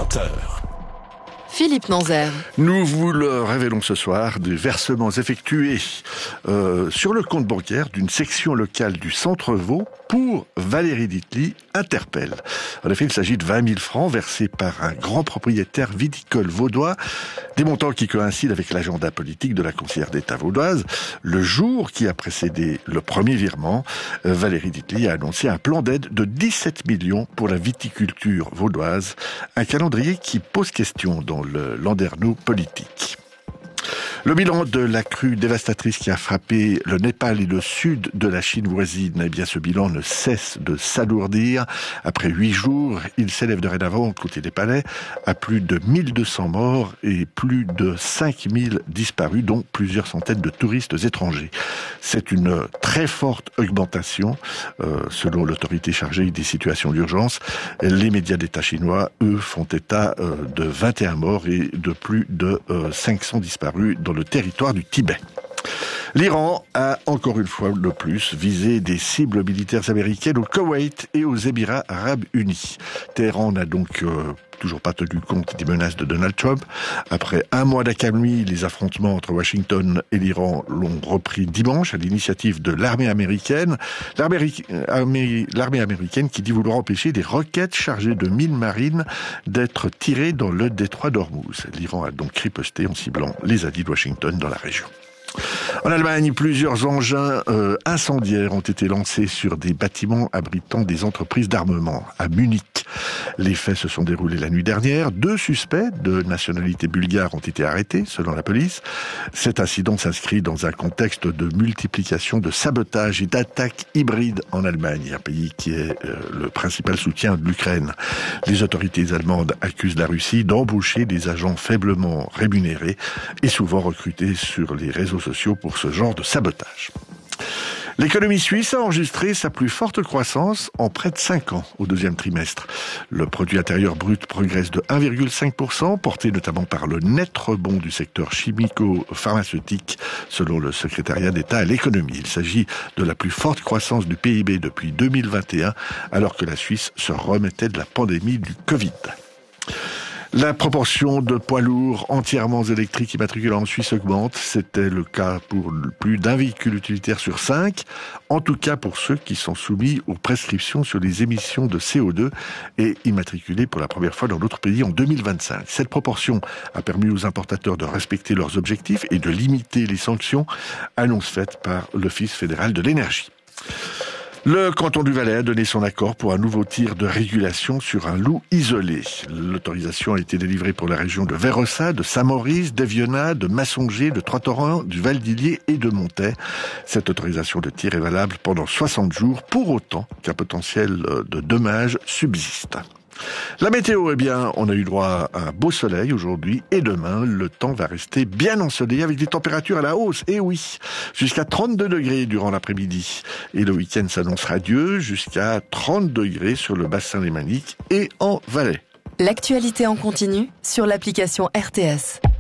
20h. Philippe Nanzer. Nous vous le révélons ce soir, des versements effectués sur le compte bancaire d'une section locale du Centre Vaud pour Valérie Ditely interpelle. En effet, il s'agit de 20 000 francs versés par un grand propriétaire viticole vaudois, des montants qui coïncident avec l'agenda politique de la conseillère d'État vaudoise. Le jour qui a précédé le premier virement, Valérie Ditly a annoncé un plan d'aide de 17 millions pour la viticulture vaudoise, un calendrier qui pose question dans le landerneau politique. Le bilan de la crue dévastatrice qui a frappé le Népal et le sud de la Chine voisine, eh bien ce bilan ne cesse de s'alourdir. Après 8 jours, il s'élève dorénavant, côté népalais, à plus de 1200 morts et plus de 5000 disparus, dont plusieurs centaines de touristes étrangers. C'est une très forte augmentation, selon l'autorité chargée des situations d'urgence. Les médias d'État chinois, eux, font état de 21 morts et de plus de 500 disparus dans le territoire du Tibet. L'Iran a encore une fois de plus visé des cibles militaires américaines au Koweït et aux Émirats arabes unis. Téhéran n'a donc toujours pas tenu compte des menaces de Donald Trump. Après un mois d'accalmie, les affrontements entre Washington et l'Iran l'ont repris dimanche à l'initiative de l'armée américaine. L'armée américaine qui dit vouloir empêcher des roquettes chargées de mines marines d'être tirées dans le détroit d'Ormuz. L'Iran a donc riposté en ciblant les alliés de Washington dans la région. En Allemagne, plusieurs engins incendiaires ont été lancés sur des bâtiments abritant des entreprises d'armement à Munich. Les faits se sont déroulés la nuit dernière. 2 suspects de nationalité bulgare ont été arrêtés, selon la police. Cet incident s'inscrit dans un contexte de multiplication de sabotages et d'attaques hybrides en Allemagne, un pays qui est le principal soutien de l'Ukraine. Les autorités allemandes accusent la Russie d'embaucher des agents faiblement rémunérés et souvent recrutés sur les réseaux sociaux pour ce genre de sabotage. L'économie suisse a enregistré sa plus forte croissance en près de 5 ans au deuxième trimestre. Le produit intérieur brut progresse de 1,5%, porté notamment par le net rebond du secteur chimico-pharmaceutique, selon le secrétariat d'État à l'économie. Il s'agit de la plus forte croissance du PIB depuis 2021, alors que la Suisse se remettait de la pandémie du Covid. La proportion de poids lourds entièrement électriques immatriculés en Suisse augmente. C'était le cas pour plus d'un véhicule utilitaire sur 5. En tout cas pour ceux qui sont soumis aux prescriptions sur les émissions de CO2 et immatriculés pour la première fois dans notre pays en 2025. Cette proportion a permis aux importateurs de respecter leurs objectifs et de limiter les sanctions, annonce faite par l'Office fédéral de l'énergie. Le canton du Valais a donné son accord pour un nouveau tir de régulation sur un loup isolé. L'autorisation a été délivrée pour la région de Vérossa, de Saint-Maurice, d'Evionnat, de Massonger, de Trois-Torrents, du Val-d'Illier et de Montaix. Cette autorisation de tir est valable pendant 60 jours, pour autant qu'un potentiel de dommages subsiste. La météo, eh bien, on a eu droit à un beau soleil aujourd'hui et demain, le temps va rester bien ensoleillé avec des températures à la hausse. Et oui, jusqu'à 32 degrés durant l'après-midi. Et le week-end s'annonce radieux jusqu'à 30 degrés sur le bassin lémanique et en Valais. L'actualité en continu sur l'application RTS.